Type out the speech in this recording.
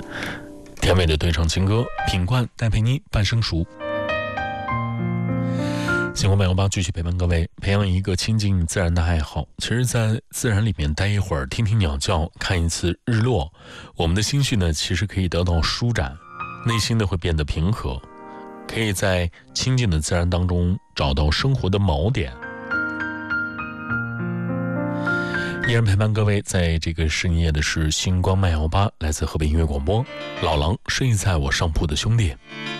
甜美的对唱情歌，品冠带陪你半生熟。星光漫游吧继续陪伴各位，培养一个亲近自然的爱好。其实在自然里面待一会儿，听听鸟叫，看一次日落，我们的心绪呢其实可以得到舒展，内心呢会变得平和，可以在亲近的自然当中找到生活的锚点。依然陪伴各位在这个深夜的是星光漫游吧，来自河北音乐广播，老狼睡在我上铺的兄弟。